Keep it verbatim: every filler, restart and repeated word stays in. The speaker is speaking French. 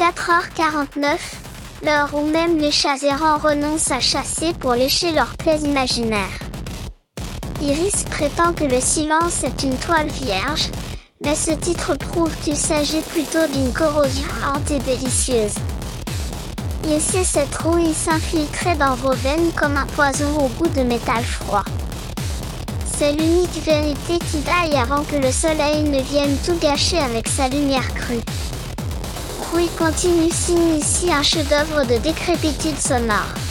quatre heures quarante-neuf, l'heure où même les chats errants renoncent à chasser pour lécher leurs plaies imaginaires. Iris prétend que le silence est une toile vierge, mais ce titre prouve qu'il s'agit plutôt d'une corrosion lente et délicieuse. Laissez cette rouille s'infiltrer dans vos veines comme un poison au goût de métal froid. C'est l'unique vérité qui vaille avant que le soleil ne vienne tout gâcher avec sa lumière crue. Rouille continue signe ici un chef-d'œuvre de décrépitude sonore.